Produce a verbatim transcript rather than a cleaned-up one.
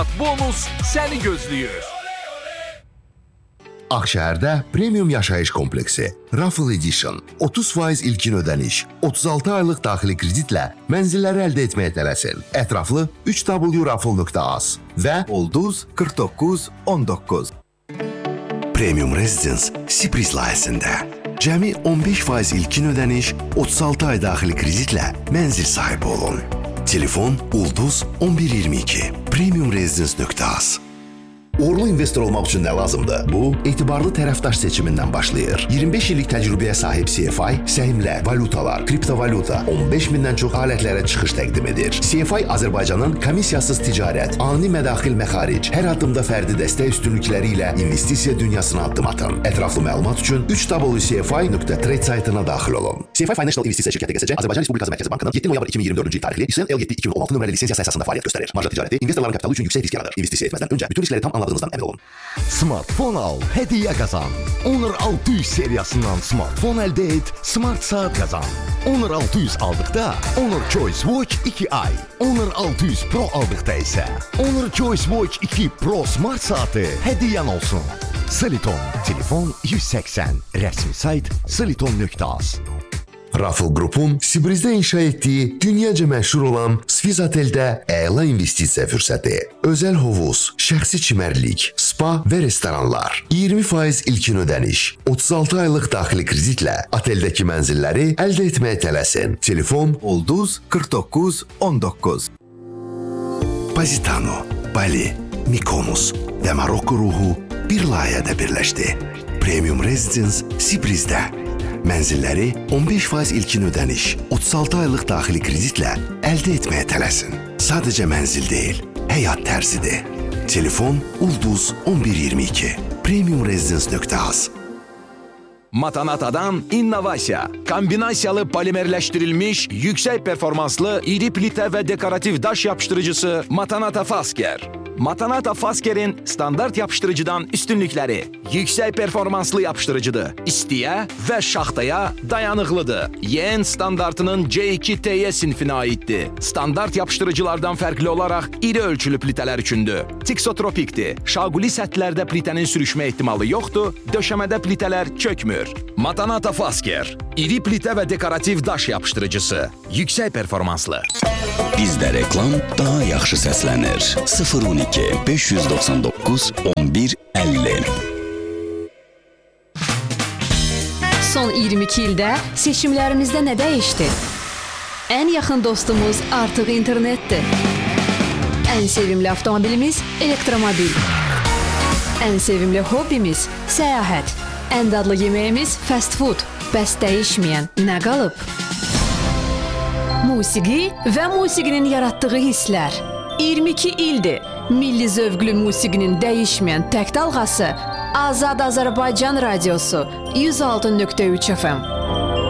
Bonus səni gözləyir. Ağşəhərdə Premium Yaşayış Kompleksi Raffle Edition otuz faiz ilkin ödəniş, otuz altı aylıq daxili kreditlə mənzilləri əldə etməyə tələsin. Ətraflı üç w raffle nöqtə az və Ulduz qırx doqquz on doqquz. Premium Residence Sipris layihəsində cəmi on beş faiz ilkin ödəniş, otuz altı ay daxili kreditlə mənzil sahibi olun. Telefon Ulduz on bir iyirmi iki. Premium Residence nöqtə az. Uğurlu investor olmaq üçün nə lazımdır? Bu, etibarlı tərəfdaş seçimindən başlayır. iyirmi beş illik təcrübəyə sahib C F I, səhmlər, valutalar, kriptovalyuta, on beş mindən çox alətlərə çıxış təqdim edir. C F I Azərbaycanın komissiyasız ticarət, ani mədaxil məxaric, hər addımda fərdi dəstək üstünlükləri ilə investisiya dünyasına addım atın. Ətraflı məlumat üçün üç w c f i nöqtə trade saytına daxil olun. C F I Financial İnvestisiya şirkəti G S C Azərbaycan Respublikası Mərkəzi Bankının yeddi noyabr iki min iyirmi dördüncü il tarixli İSN L yeddi iki min on altı nömrəli lisensiyası əsasında fəaliyyət göstərir. Marja ticarəti investorların kapitalı üçün yüksək risk yaradır. İnvestisiya etməzdən öncə bütün riskləri tam anladığınızdan əmin olun. Smartfon al, hədiyyə qazan. Honor altı yüz seriyasından smartfon əldə et, smart saat qazan. Honor altı yüz aldıqda Honor Choice Watch iki ay. Honor altı yüz Pro aldıqda isə Honor Choice Watch iki Pro smart saatı hədiyyən olsun. Soliton, telefon yüz səksən, rəsmi sayt soliton nöqtə az. Raffle Group'un Sibrizdə inşa etdiyi dünyaca məşhur olan Swiss Oteldə əla investisiya fürsəti. Özəl hovuz, şəxsi çimərlik, spa və restoranlar, iyirmi faiz ilkin ödəniş, otuz altı aylıq daxili kreditlə oteldəki mənzilləri əldə etməyə tələsin. Telefon Ulduz qırx doqquz on doqquz. Positano, Bali, Mykonos və Marokko ruhu bir layihədə birləşdi. Premium Residence Sibrizdə. Mənzilləri on beş faiz ilkin ödəniş, otuz altı aylıq daxili kreditlə əldə etməyə tələsin. Sadəcə mənzil deyil, həyat tərzidir. Telefon Ulduz on bir iyirmi iki. Premium Residence nöqtə az. Matanatadan innovasiya, kombinasiyalı polimerləşdirilmiş, yüksək performanslı, iri plitə və dekorativ daş yapışdırıcısı Matanata Fasker. Matanata Fasker'in standart yapıştırıcıdan üstünlükləri. Yüksək performanslı yapıştırıcıdır. İstiyə və şaxtaya dayanıqlıdır. Y N standartının C iki T Y sinfinə aiddir. Standart yapıştırıcılardan fərqli olaraq iri ölçülü plitələr üçündür. Tiksotropikdir. Şaquli səthlərdə plitənin sürüşmə ehtimalı yoxdur, döşəmədə plitələr çökmür. Matanata Fasker. İri plitə və dekorativ daş yapışdırıcısı. Yüksək performanslı. Bizdə reklam daha yaxşı səslənir. sıfır on iki beş yüz doxsan doqquz on bir əlli. Son iyirmi iki ildə seçimlərimizdə nə dəyişdi? Ən yaxın dostumuz artıq internetdir. Ən sevimli avtomobilimiz elektromobil. Ən sevimli hobbimiz səyahət. Ən dadlı yeməyimiz fast food. Bəs dəyişməyən nə qalıb? Musiqi və musiqinin yaratdığı hisslər. iyirmi iki ildir. Milli zövqlü musiqinin dəyişməyən tək dalğası Azad Azərbaycan Radiosu yüz altı nöqtə üç F M.